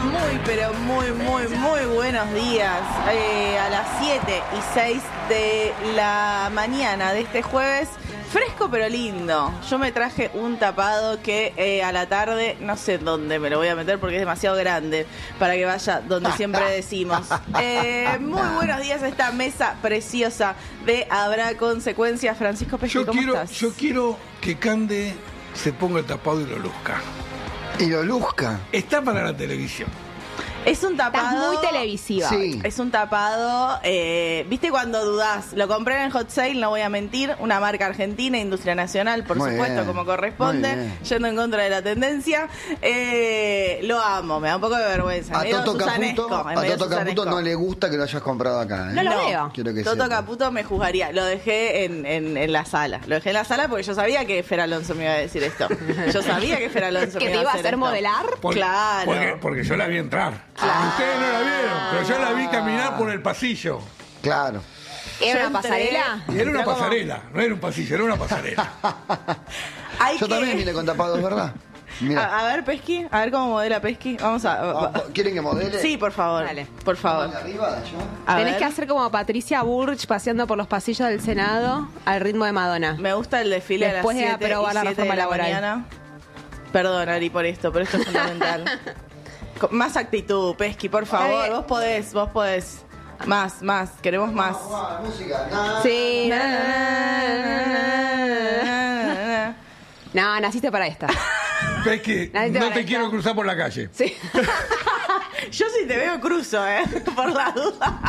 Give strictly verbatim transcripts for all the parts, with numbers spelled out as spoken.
Muy, pero muy, muy, muy buenos días. Eh, a las siete y seis de la mañana de este jueves. Fresco pero lindo. Yo me traje un tapado que eh, a la tarde, no sé dónde me lo voy a meter porque es demasiado grande para que vaya donde siempre decimos. Eh, muy buenos días a esta mesa preciosa de Habrá Consecuencias. Francisco Pesci, yo ¿cómo quiero, estás? Yo quiero que Cande se ponga el tapado y lo luzca. ¿Y lo luzca? Está para la televisión. Es un tapado... Estás muy televisiva. Sí. Es un tapado, eh, ¿viste cuando dudás? Lo compré en el Hot Sale, no voy a mentir, una marca argentina, industria nacional, por Muy supuesto, bien, como corresponde, muy bien. yendo en contra de la tendencia. Eh, lo amo, me da un poco de vergüenza. A medio Toto susanesco, Caputo, es a medio Toto Caputo susanesco. no le gusta que lo hayas comprado acá, ¿eh? No lo veo. Quiero que Toto sepa. Caputo me juzgaría. Lo dejé en, en, en la sala. Lo dejé en la sala porque yo sabía que Fer Alonso me iba a decir esto. Yo sabía que Fer Alonso ¿Que me te iba a hacer hacer esto. modelar? Por- Claro. Porque, porque yo la vi entrar. Claro. Ustedes no la vieron, pero yo la vi caminar por el pasillo. Claro. ¿Era Yo una entré- pasarela? Y era una Entró como- pasarela, no era un pasillo, era una pasarela. Hay Yo que- también vine con tapados, ¿verdad? Mira. A, a ver, Pesqui, a ver cómo modela Pesqui. Vamos a... Ah, ¿Quieren que modele? Sí, por favor. Dale. Por favor. ¿De arriba, de allá? A Tenés ver. que hacer como Patricia Burch paseando por los pasillos del Senado al ritmo de Madonna. Me gusta el desfile Después a de las siete aprobar y la siete reforma de la laboral. mañana. Perdón, Ari, por esto, pero esto es fundamental. Con más actitud, Pesqui, por favor. bien. Vos podés, vos podés. Más, más, queremos más. Ah, música. Na, Sí. Na, na, na, na, na. No, naciste para esta. Ves que Nadie te no va a te dejar. quiero cruzar por la calle. Sí. Yo sí te veo cruzo, ¿eh? Por la duda.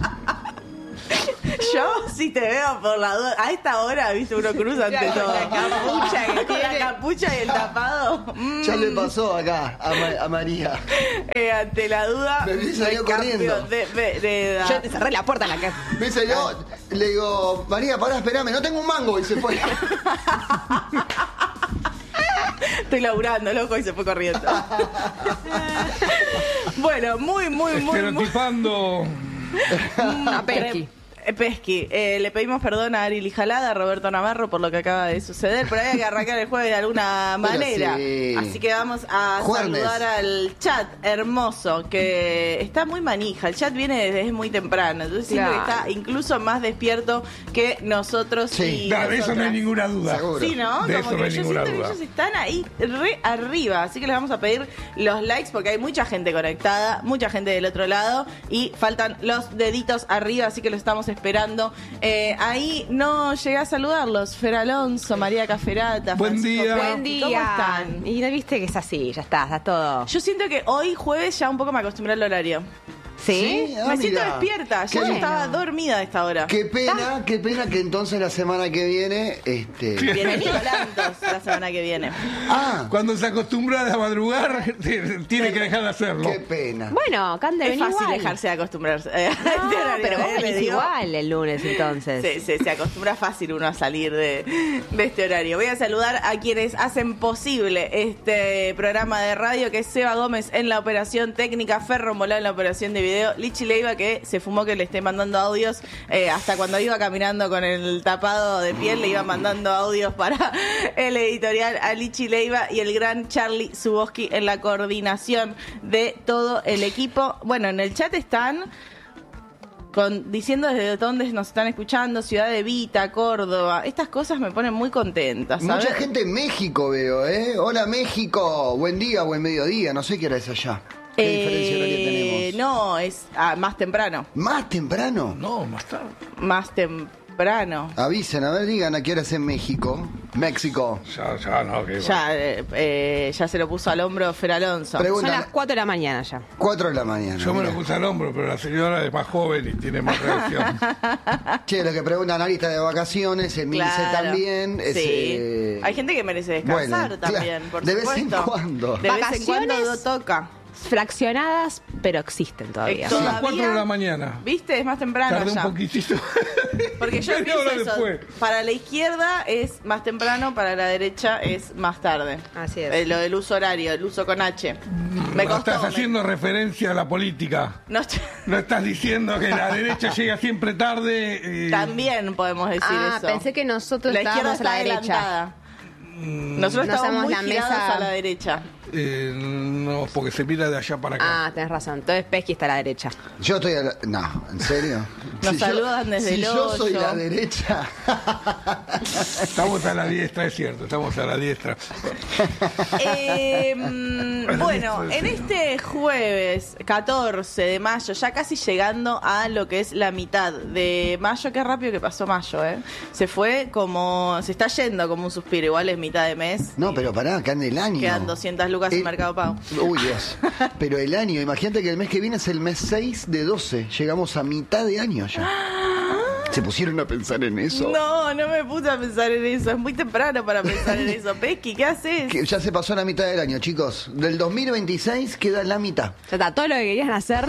Yo sí te veo por la duda. A esta hora, viste, uno cruza ante Ya, todo. con la Capucha, que con la tiene. capucha y el tapado. Mm. Ya le pasó acá a, Ma- a María. Eh, ante la duda, Me vi salió me cambio corriendo. de, de- de edad. Yo te cerré la puerta en la casa. Me dice yo, le digo, María, pará, esperame, no tengo un mango. Y se fue. Estoy laburando, loco, y se fue corriendo. Bueno, muy, muy, muy, muy. Estereotipando. A Pesqui. Eh, Pesqui, eh, le pedimos perdón a Ari Lijalada, a Roberto Navarro por lo que acaba de suceder, pero había que arrancar el jueves de alguna Pero manera. sí. Así que vamos a Juernes. saludar al chat hermoso, que está muy manija. El chat viene desde muy temprano, entonces siento Claro. que está incluso más despierto que nosotros. Sí. y Nah, de eso no hay nosotras. ninguna duda. Seguro. Sí, ¿no? De Como eso no que hay yo ninguna siento duda. que ellos están ahí re arriba, así que les vamos a pedir los likes porque hay mucha gente conectada, mucha gente del otro lado y faltan los deditos arriba, así que los estamos esperando. Eh, ahí no llegué a saludarlos, Fer Alonso, María Caferata, Buen Francisco día. Pesci, Buen día. ¿cómo están? Y no viste que es así, ya está, está todo. Yo siento que hoy jueves ya un poco me acostumbré al horario. ¿Sí? Ah, me siento mira. despierta, Qué yo ya bueno. estaba dormida a esta hora. Qué pena, qué pena que entonces la semana que viene, este. Viene Nicolantos la semana que viene. Ah, Cuando se acostumbra a madrugar, tiene que dejar de hacerlo. qué pena. Bueno, Cande, Es vení fácil igual. dejarse de acostumbrarse eh, a No, este horario, pero vos eh, le venís digo. igual el lunes entonces. Se, se, se acostumbra fácil uno a salir de, de este horario. Voy a saludar a quienes hacen posible este programa de radio, que es Seba Gómez en la operación técnica, Ferro Molá en la operación de video, Lichi Leiva, que se fumó que le esté mandando audios, eh, hasta cuando iba caminando con el tapado de piel le iba mandando audios para el editorial a Lichi Leiva, y el gran Charlie Zuboski en la coordinación de todo el equipo. Bueno, en el chat están Con, diciendo desde dónde nos están escuchando, Ciudad de Vita, Córdoba. Estas cosas me ponen muy contenta, ¿sabes? Mucha gente en México veo, ¿eh? Hola México, buen día, buen mediodía, no sé qué hora es allá. ¿Qué diferencia horaria Eh, tenemos? no, es ah, más temprano. ¿Más temprano? No, más tarde. Más temprano. Avisen, a ver, digan a qué hora es en México. México. Ya, ya, no, que Ya, eh, eh, ya se lo puso al hombro Fer Alonso. Son Preguntan, las cuatro de la mañana ya. cuatro de la mañana. Yo me lo mirá. puse al hombro, pero la señora es más joven y tiene más reacción. Che, lo que preguntan, la lista de vacaciones, el Milce Claro. también. es, Sí. eh, Hay gente que merece descansar bueno, también, claro, por de vez en supuesto. cuando. De vez en cuando Vacaciones. toca. Fraccionadas, pero existen todavía. Eh, Son las Todavía- cuatro de la mañana. ¿Viste? Es más temprano Tardé un ya. poquitito. Porque yo Media pienso hora eso. después. Para la izquierda es más temprano, para la derecha es más tarde. Así es. Eh, lo del uso horario, el uso con H. Me No costó. estás me- haciendo referencia a la política. no est- No estás diciendo que la derecha llega siempre tarde. eh, También podemos decir Ah, eso. pensé que nosotros la izquierda estábamos a está la derecha. adelantada. Nosotros No estamos hacemos muy la girados mesa- a la derecha. Eh, no, porque se mira de allá para acá. Ah, tenés razón. Entonces Pesqui está a la derecha. Yo estoy a la... No, ¿en serio? Nos Si yo- saludan desde si el yo soy hoyo. la derecha... Estamos a la diestra, es cierto, estamos a la diestra. Eh, mm, bueno, en este jueves catorce de mayo, ya casi llegando a lo que es la mitad de mayo, qué rápido que pasó mayo, ¿eh? Se fue como, se está yendo como un suspiro, igual es mitad de mes. No, pero pará, acá en el año. Quedan doscientas lucas en Eh, Mercado Pago. Uy, Dios. Pero el año, imagínate que el mes que viene es el mes seis de doce. Llegamos a mitad de año ya. ¿Se pusieron a pensar en eso? No, no me puse a pensar en eso, es muy temprano para pensar en eso. Pesqui, ¿qué haces? Que ya se pasó la mitad del año, chicos. Del dos mil veintiséis queda la mitad. Ya está, todo lo que querían hacer.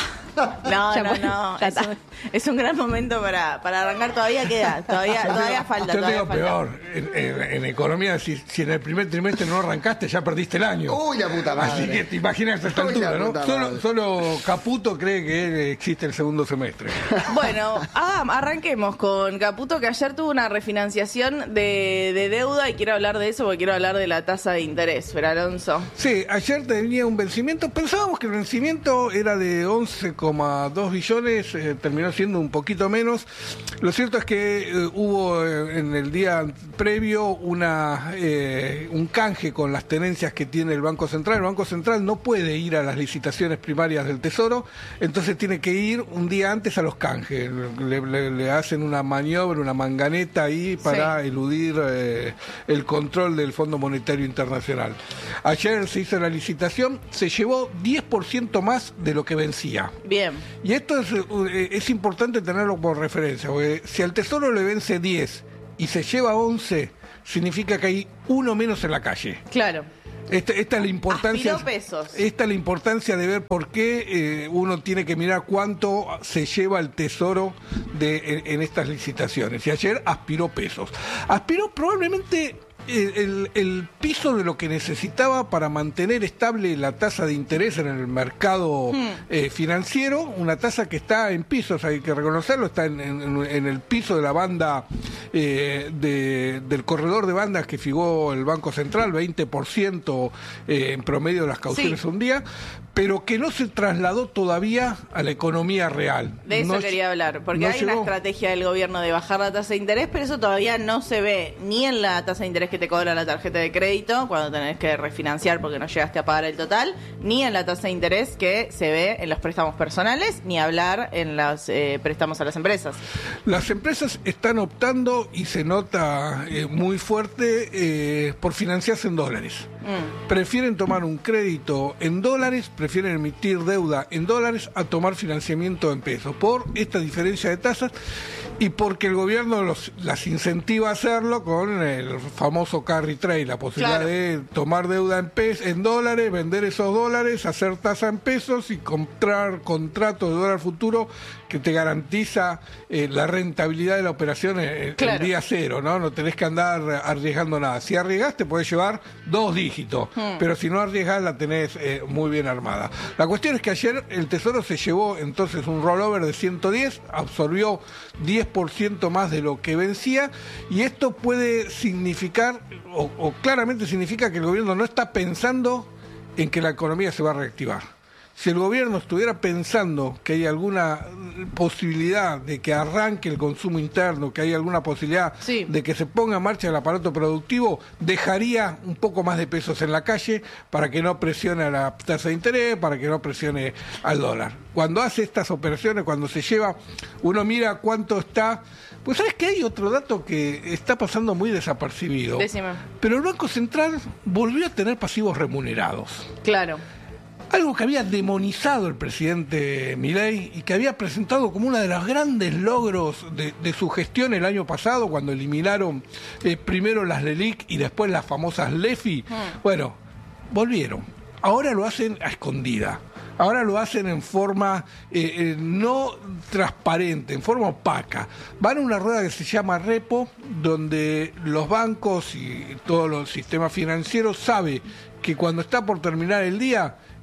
No, Ya no, fue, no. ya Es está. un, es un gran momento para, para arrancar. Todavía queda. Todavía, todavía falta. Yo te Todavía digo falta. peor, en, en- en economía, si, si en el primer trimestre no arrancaste, ya perdiste el año. Uy, la puta madre. Así que te imaginas a esta Uy, la altura, ¿no? puta Solo, madre. solo Caputo cree que existe el segundo semestre. Bueno, Adam, arranquemos con Caputo, que ayer tuvo una refinanciación de, de deuda y quiero hablar de eso porque quiero hablar de la tasa de interés. Pero Alonso. Sí, ayer tenía un vencimiento, pensábamos que el vencimiento era de once coma dos billones, eh, terminó siendo un poquito menos. Lo cierto es que eh, hubo eh, en el día previo una eh, un canje con las tenencias que tiene el Banco Central. El Banco Central no puede ir a las licitaciones primarias del Tesoro, entonces tiene que ir un día antes a los canjes. Le, le- le hacen una maniobra, una manganeta ahí para Sí. eludir eh, el control del Fondo Monetario Internacional. Ayer se hizo la licitación, se llevó diez por ciento más de lo que vencía. Bien. Y esto es, eh, es importante tenerlo por referencia, porque si al Tesoro le vence diez y se lleva once, significa que hay uno menos en la calle. Claro. Esta, esta es la importancia. Aspiró pesos. Esta es la importancia de ver por qué eh, uno tiene que mirar cuánto se lleva el Tesoro de, en, en estas licitaciones. Y ayer aspiró pesos. Aspiró probablemente el, el- el piso de lo que necesitaba para mantener estable la tasa de interés en el mercado eh, financiero, una tasa que está en pisos, hay que reconocerlo, está en, en- en el piso de la banda eh, de- del corredor de bandas que fijó el Banco Central, veinte por ciento eh, en promedio de las cauciones Sí. un día, pero que no se trasladó todavía a la economía real. De eso No quería lle- hablar, porque no hay una llegó. estrategia del gobierno de bajar la tasa de interés, pero eso todavía no se ve ni en la tasa de interés que te cobra la tarjeta de crédito cuando tenés que refinanciar porque no llegaste a pagar el total, ni en la tasa de interés que se ve en los préstamos personales, ni hablar en los eh, préstamos a las empresas. Las empresas están optando, y se nota eh, muy fuerte, eh, por financiarse en dólares. Mm. Prefieren tomar un crédito en dólares, prefieren emitir deuda en dólares a tomar financiamiento en pesos, por esta diferencia de tasas y porque el gobierno los, las incentiva a hacerlo con el famoso carry trade, la posibilidad Claro. de tomar deuda en, pes en dólares, vender esos dólares, hacer tasa en pesos y comprar contrato de dólar futuro que te garantiza eh, la rentabilidad de la operación en Claro. el día cero, ¿no? No tenés que andar arriesgando nada. Si arriesgás te podés llevar dos dígitos, Hmm. pero si no arriesgás la tenés eh, muy bien armada. La cuestión es que ayer el Tesoro se llevó entonces un rollover de ciento diez, absorbió diez por ciento más de lo que vencía, y esto puede significar, o, o claramente significa que el gobierno no está pensando en que la economía se va a reactivar. Si el gobierno estuviera pensando que hay alguna posibilidad de que arranque el consumo interno, que hay alguna posibilidad Sí. de que se ponga en marcha el aparato productivo, dejaría un poco más de pesos en la calle para que no presione a la tasa de interés, para que no presione al dólar. Cuando hace estas operaciones, cuando se lleva, uno mira cuánto está. Pues sabes que hay otro dato que está pasando muy desapercibido. Decime. Pero el Banco Central volvió a tener pasivos remunerados. Claro. Algo que había demonizado el presidente Milei y que había presentado como uno de los grandes logros de, de su gestión el año pasado, cuando eliminaron eh, primero las LELIC y después las famosas LEFI. Mm. Bueno, volvieron. Ahora lo hacen a escondida. Ahora lo hacen en forma eh, eh, no transparente, en forma opaca. Van a una rueda que se llama repo, donde los bancos y todos los sistemas financieros saben que cuando está por terminar el día,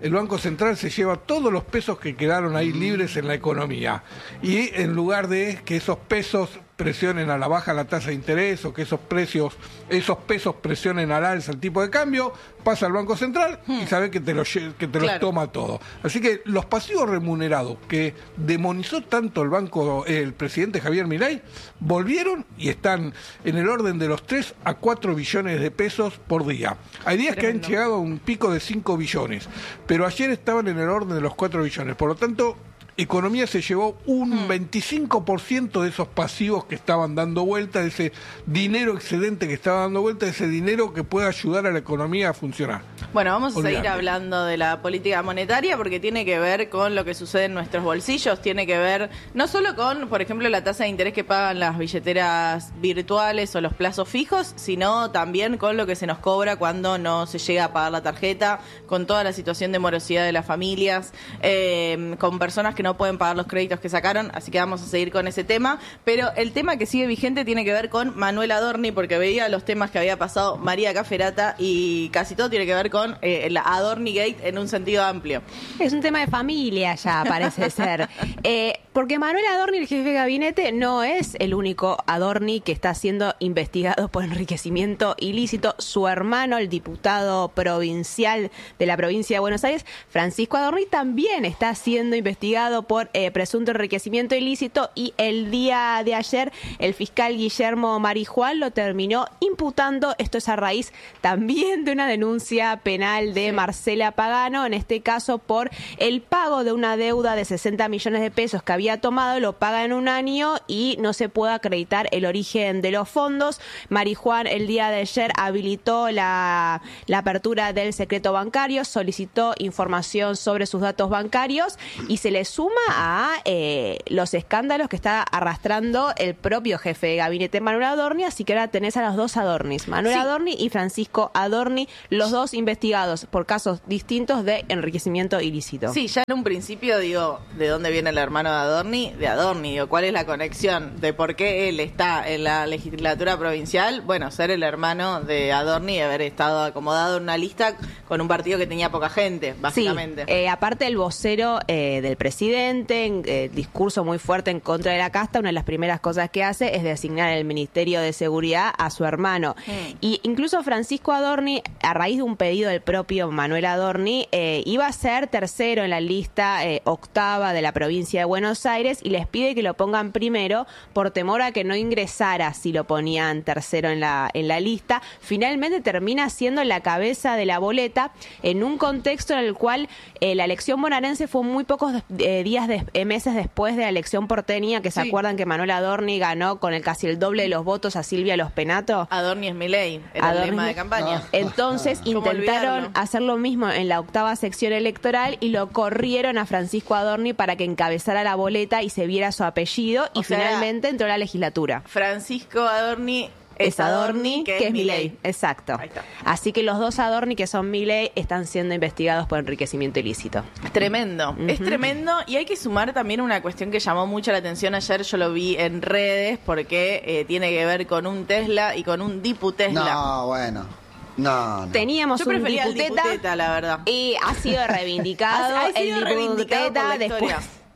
el Banco Central se lleva todos los pesos que quedaron ahí libres en la economía. Y en lugar de que esos pesos presionen a la baja la tasa de interés o que esos precios, esos pesos presionen al alza el tipo de cambio, pasa al Banco Central y sabe que te, lo, que te los toma todo. Así que los pasivos remunerados que demonizó tanto el banco, el presidente Javier Milei, volvieron y están en el orden de los tres a cuatro billones de pesos por día. Hay días Tremendo. que han llegado a un pico de cinco billones, pero ayer estaban en el orden de los cuatro billones. Por lo tanto, Economía se llevó un veinticinco por ciento de esos pasivos que estaban dando vuelta, de ese dinero excedente que estaba dando vuelta, de ese dinero que puede ayudar a la economía a funcionar. Bueno, vamos a Olvidate. seguir hablando de la política monetaria porque tiene que ver con lo que sucede en nuestros bolsillos, tiene que ver no solo con, por ejemplo, la tasa de interés que pagan las billeteras virtuales o los plazos fijos, sino también con lo que se nos cobra cuando no se llega a pagar la tarjeta, con toda la situación de morosidad de las familias, eh, con personas que no pueden pagar los créditos que sacaron, así que vamos a seguir con ese tema, pero el tema que sigue vigente tiene que ver con Manuel Adorni, porque veía los temas que había pasado María Caferata y casi todo tiene que ver con eh, la Adorni Gate en un sentido amplio. Es un tema de familia ya, parece ser. Eh, porque Manuel Adorni, el jefe de gabinete, no es el único Adorni que está siendo investigado por enriquecimiento ilícito. Su hermano, el diputado provincial de la provincia de Buenos Aires, Francisco Adorni, también está siendo investigado por eh, presunto enriquecimiento ilícito, y el día de ayer el fiscal Guillermo Marijuán lo terminó imputando. Esto es a raíz también de una denuncia penal de sí. Marcela Pagano, en este caso por el pago de una deuda de sesenta millones de pesos que había tomado, lo paga en un año y no se puede acreditar el origen de los fondos. Marijuán el día de ayer habilitó la, la apertura del secreto bancario, solicitó información sobre sus datos bancarios y se le suma a eh, los escándalos que está arrastrando el propio jefe de gabinete Manuel Adorni, así que ahora tenés a los dos Adornis, Manuel sí. Adorni y Francisco Adorni, los dos investigados por casos distintos de enriquecimiento ilícito. Sí, ya en un principio digo, ¿de dónde viene el hermano de Adorni? De Adorni, digo, ¿cuál es la conexión? ¿De por qué él está en la legislatura provincial? Bueno, ser el hermano de Adorni y haber estado acomodado en una lista con un partido que tenía poca gente, básicamente. Sí, eh, aparte el vocero eh, del presidente, en, eh, discurso muy fuerte en contra de la casta, una de las primeras cosas que hace es designar el Ministerio de Seguridad a su hermano. Mm. Y incluso Francisco Adorni, a raíz de un pedido del propio Manuel Adorni, eh, iba a ser tercero en la lista eh, octava de la provincia de Buenos Aires, y les pide que lo pongan primero por temor a que no ingresara si lo ponían tercero en la, en la lista. Finalmente termina siendo la cabeza de la boleta en un contexto en el cual eh, la elección bonaerense fue muy pocos eh, días, de, eh, meses después de la elección porteña, que se sí. acuerdan que Manuel Adorni ganó con el casi el doble de los votos a Silvia Lospenato. Adorni es Milei, era Adorni, el lema de campaña. No. Entonces intentaron hacer lo mismo en la octava sección electoral y lo corrieron a Francisco Adorni para que encabezara la boleta y se viera su apellido, y o sea, finalmente entró a la legislatura. Francisco Adorni es Adorni, que, que es Milei. Exacto. Así que los dos Adorni, que son Milei, están siendo investigados por enriquecimiento ilícito. Tremendo, uh-huh. es tremendo. Y hay que sumar también una cuestión que llamó mucho la atención ayer, yo lo vi en redes, porque eh, tiene que ver con un Tesla y con un diputesla. No, bueno. No, no. Teníamos Yo un prefería diputeta, el diputeta, la verdad. Y ha sido reivindicado ha, ha sido el reivindicado diputeta por la después.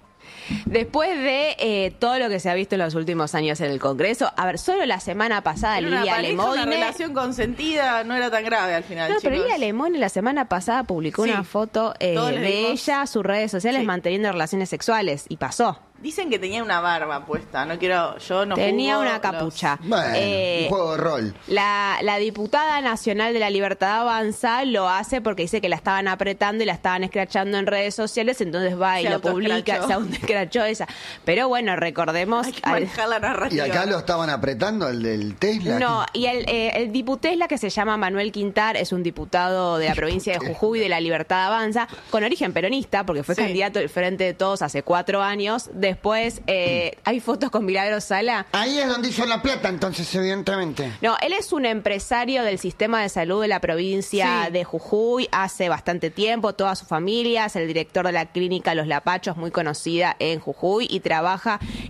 Después de eh, todo lo que se ha visto en los últimos años en el Congreso, a ver, solo la semana pasada era Lilia una pareja, Lemoine... una relación consentida no era tan grave al final, No, chicos. pero Lilia Lemoine la semana pasada publicó sí. una foto eh, de ella a sus redes sociales sí. manteniendo relaciones sexuales, y pasó. Dicen que tenía una barba puesta, no quiero, yo no Tenía una capucha. Los... Bueno, eh, un juego de rol. La, la diputada nacional de la Libertad Avanza lo hace porque dice que la estaban apretando y la estaban escrachando en redes sociales, entonces va y se lo publica, se autoescrachó esa. Pero bueno, recordemos... Hay que manejar la narrativa. ¿Y acá lo estaban apretando, el del Tesla? No, y el, eh, el diputesla, que se llama Manuel Quintar, es un diputado de la provincia de Jujuy de la Libertad Avanza, con origen peronista, porque fue sí. candidato del Frente de Todos hace cuatro años. Después eh, hay fotos con Milagros Sala. Ahí es donde hizo la plata, entonces, evidentemente. No, él es un empresario del sistema de salud de la provincia sí. de Jujuy hace bastante tiempo, toda su familia, es el director de la clínica Los Lapachos, muy conocida en Jujuy, y trabaja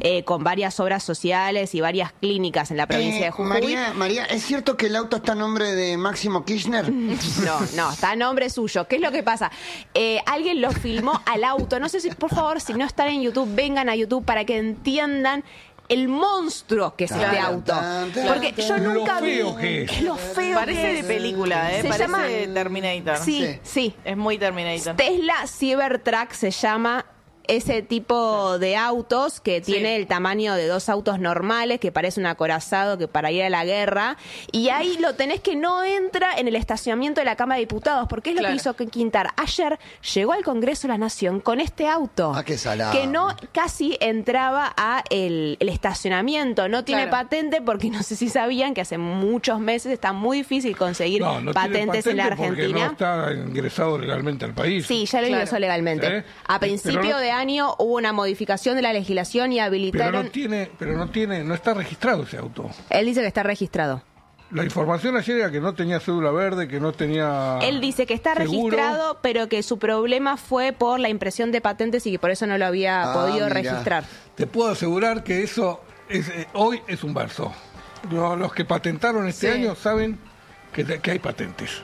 eh, con varias obras sociales y varias clínicas en la provincia Eh, de Jujuy. María, María, ¿es cierto que el auto está a nombre de Máximo Kirchner? No, no, está a nombre suyo. ¿Qué es lo que pasa? Eh, alguien lo filmó al auto. No sé si, por favor, si no están en YouTube, vengan a YouTube para que entiendan el monstruo que es Claro, este auto. tan, tan, Porque tan. yo Lo nunca feo vi que es. lo feo Parece que de es. película, ¿eh? Se Parece llama- Terminator. Sí, Sí. sí. Es muy Terminator. Tesla Cybertruck se llama ese tipo de autos que Sí. tiene el tamaño de dos autos normales, que parece un acorazado que para ir a la guerra, y ahí lo tenés que no entra en el estacionamiento de la Cámara de Diputados, porque es lo Claro. que hizo Quintar. Ayer llegó al Congreso de la Nación con este auto. Ah, qué salado. Que no casi entraba a el, el estacionamiento, no tiene Claro. patente, porque no sé si sabían que hace muchos meses está muy difícil conseguir No, no tiene patentes en la patente porque Argentina. no está ingresado legalmente al país. Sí, ya lo Claro. ingresó legalmente. ¿Eh? A principio Pero no- de año hubo una modificación de la legislación y Pero habilitaron... no tiene, pero no tiene, no está registrado ese auto. Él dice que está registrado. La información ayer era que no tenía cédula verde, que no tenía. Él dice que está seguro. registrado, pero que su problema fue por la impresión de patentes y que por eso no lo había Ah, podido mira. registrar. Te puedo asegurar que eso es, eh, hoy es un verso. Lo- Los que patentaron este Sí. año saben que, te- que hay patentes.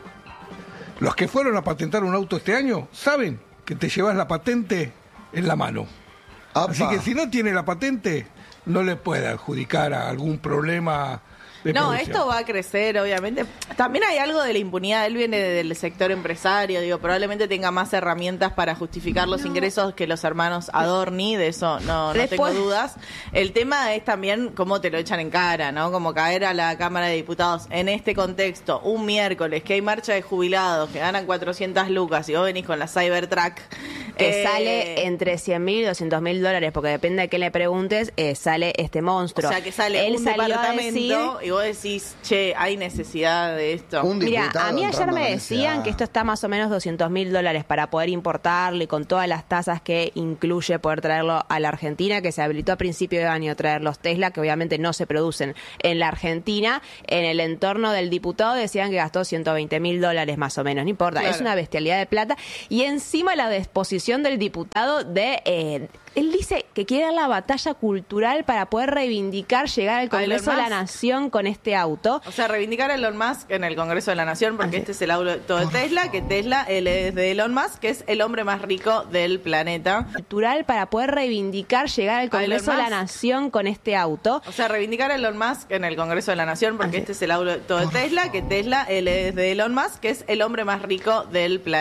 Los que fueron a patentar un auto este año saben que te llevas la patente en la mano. Apa. Así que si no tiene la patente, no le puede adjudicar a algún problema de No, producción. esto va a crecer, obviamente. También hay algo de la impunidad. Él viene del sector empresario, digo, probablemente tenga más herramientas para justificar los ingresos que los hermanos Adorni, de eso no, no tengo Después- dudas. El tema es también cómo te lo echan en cara, ¿no? Como caer a la Cámara de Diputados en este contexto, un miércoles, que hay marcha de jubilados, que ganan cuatrocientas lucas, y vos venís con la Cybertruck. Que eh, sale entre cien mil y doscientos mil dólares, porque depende de qué le preguntes, eh, sale este monstruo. O sea, que sale Él un salió a departamento decir- y vos decís, che, hay necesidad de esto. Un Mira, diputado a mí ayer entrando me con decían ese- que esto está más o menos doscientos mil dólares para poder importarlo y con todas las tasas que incluye poder traerlo a la Argentina, que se habilitó a principio de año traer los Tesla, que obviamente no se producen en la Argentina. En el entorno del diputado decían que gastó ciento veinte mil dólares más o menos, no importa, Claro. es una bestialidad de plata. Y encima la disposición del diputado de... eh, él dice que quiere dar la batalla cultural para poder reivindicar llegar al Elon Congreso de la Musk. Nación con este auto. O sea, reivindicar a Elon Musk en el Congreso de la Nación, porque este es el auto de Tesla, que Tesla él es de Elon Musk, que es el hombre más rico del planeta. Cultural para poder reivindicar llegar al Congreso de la Musk. Nación con este auto. O sea, reivindicar a Elon Musk en el Congreso de la Nación, porque este es el auto de Tesla, que Tesla él es de Elon Musk, que es el hombre más rico del planeta.